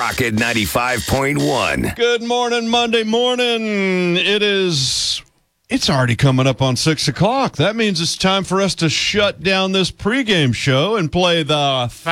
Rocket 95.1. Good morning, Monday morning. It's already coming up on 6 o'clock. That means it's time for us to shut down this pregame show and play the